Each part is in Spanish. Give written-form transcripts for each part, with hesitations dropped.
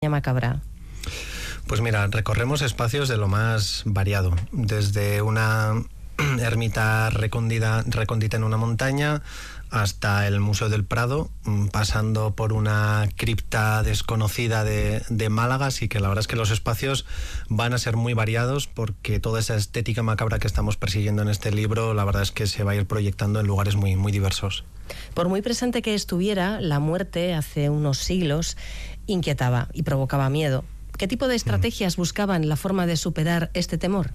Macabra? Pues mira, recorremos espacios de lo más variado, desde una ermita recóndita en una montaña hasta el Museo del Prado, pasando por una cripta desconocida de Málaga, así que la verdad es que los espacios van a ser muy variados porque toda esa estética macabra que estamos persiguiendo en este libro, la verdad es que se va a ir proyectando en lugares muy, muy diversos. Por muy presente que estuviera, la muerte hace unos siglos inquietaba y provocaba miedo. ¿Qué tipo de estrategias buscaban la forma de superar este temor?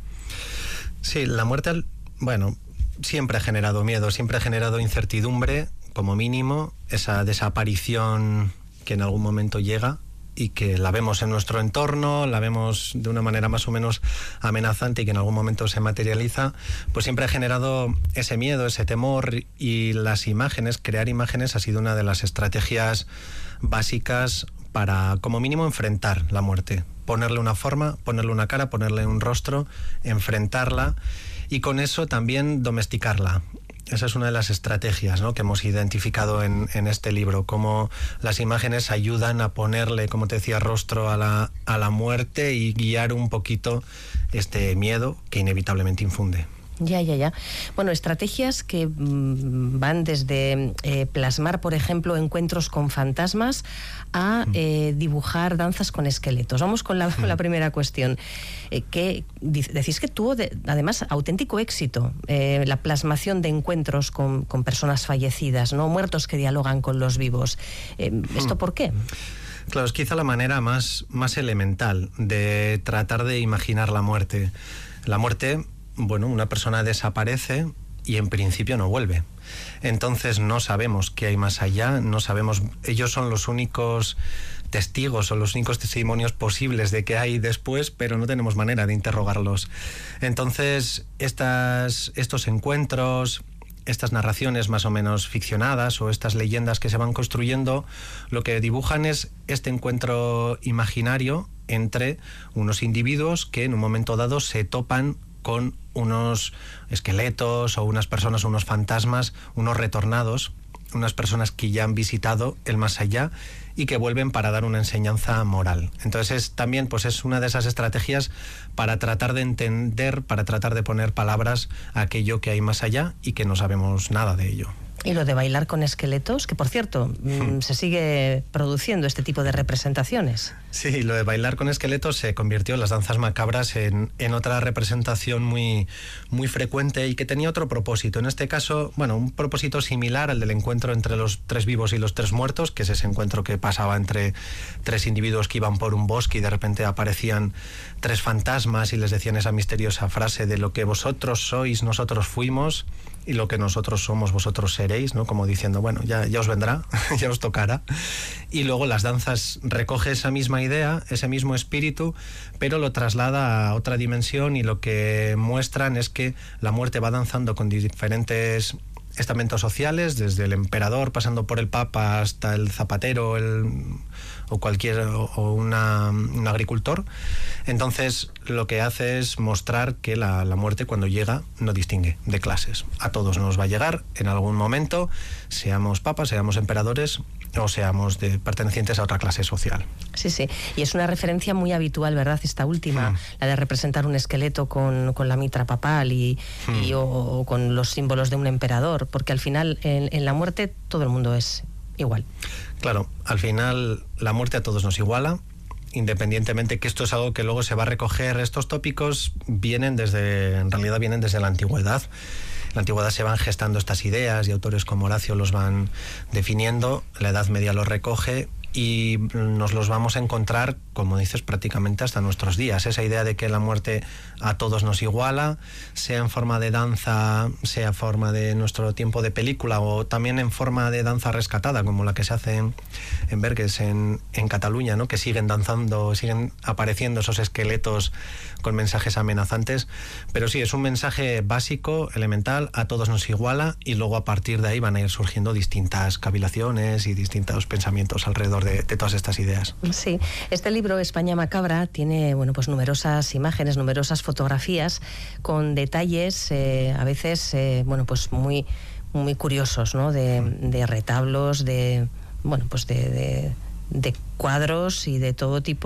Sí, la muerte, bueno, siempre ha generado miedo, siempre ha generado incertidumbre, como mínimo, esa desaparición que en algún momento llega y que la vemos en nuestro entorno, la vemos de una manera más o menos amenazante y que en algún momento se materializa, pues siempre ha generado ese miedo, ese temor, y las imágenes, crear imágenes ha sido una de las estrategias básicas para, como mínimo, enfrentar la muerte, ponerle una forma, ponerle una cara, ponerle un rostro, enfrentarla y con eso también domesticarla. Esa es una de las estrategias, ¿no?, que hemos identificado en este libro, cómo las imágenes ayudan a ponerle, como te decía, rostro a la muerte y guiar un poquito este miedo que inevitablemente infunde. Ya. Bueno, estrategias que van desde plasmar, por ejemplo, encuentros con fantasmas a dibujar danzas con esqueletos. Vamos con la primera cuestión. Que decís que tuvo, además, auténtico éxito la plasmación de encuentros con personas fallecidas, ¿no? Muertos que dialogan con los vivos. ¿Esto por qué? Claro, es quizá la manera más elemental de tratar de imaginar la muerte. La muerte, bueno, una persona desaparece y en principio no vuelve. Entonces no sabemos qué hay más allá, no sabemos, ellos son los únicos testigos o los únicos testimonios posibles de qué hay después, pero no tenemos manera de interrogarlos. Entonces estos encuentros, estas narraciones más o menos ficcionadas o estas leyendas que se van construyendo, lo que dibujan es este encuentro imaginario entre unos individuos que en un momento dado se topan con unos esqueletos o unas personas, unos fantasmas, unos retornados, unas personas que ya han visitado el más allá y que vuelven para dar una enseñanza moral. Entonces también pues es una de esas estrategias para tratar de entender, para tratar de poner palabras a aquello que hay más allá y que no sabemos nada de ello. Y lo de bailar con esqueletos, que por cierto, se sigue produciendo este tipo de representaciones. Sí, lo de bailar con esqueletos se convirtió en las danzas macabras en otra representación muy, muy frecuente y que tenía otro propósito. En este caso, bueno, un propósito similar al del encuentro entre los tres vivos y los tres muertos, que es ese encuentro que pasaba entre tres individuos que iban por un bosque y de repente aparecían tres fantasmas y les decían esa misteriosa frase de lo que vosotros sois, nosotros fuimos, y lo que nosotros somos, vosotros seréis, ¿no? Como diciendo, bueno, ya os vendrá, ya os tocará. Y luego las danzas recoge esa misma idea, ese mismo espíritu, pero lo traslada a otra dimensión y lo que muestran es que la muerte va danzando con diferentes estamentos sociales, desde el emperador, pasando por el papa hasta el zapatero, un agricultor. Entonces lo que hace es mostrar que la muerte, cuando llega, no distingue de clases. A todos nos va a llegar en algún momento, seamos papas, seamos emperadores o seamos pertenecientes a otra clase social. Sí, y es una referencia muy habitual, ¿verdad?, esta última, la de representar un esqueleto con la mitra papal o con los símbolos de un emperador, porque al final en la muerte todo el mundo es igual. Claro, al final la muerte a todos nos iguala, independientemente, que esto es algo que luego se va a recoger. Estos tópicos en realidad vienen desde la antigüedad. En la antigüedad se van gestando estas ideas y autores como Horacio los van definiendo, la Edad Media los recoge y nos los vamos a encontrar, como dices, prácticamente hasta nuestros días. Esa idea de que la muerte a todos nos iguala, sea en forma de danza, sea en forma de nuestro tiempo de película o también en forma de danza rescatada, como la que se hace en Verges, en Cataluña, ¿no?, que siguen danzando, siguen apareciendo esos esqueletos con mensajes amenazantes. Pero sí, es un mensaje básico, elemental, a todos nos iguala, y luego a partir de ahí van a ir surgiendo distintas cavilaciones y distintos pensamientos alrededor de todas estas ideas. Sí, este libro, España Macabra, tiene pues numerosas imágenes, numerosas fotografías con detalles a veces pues muy, muy curiosos, ¿no?, de retablos, de cuadros y de todo tipo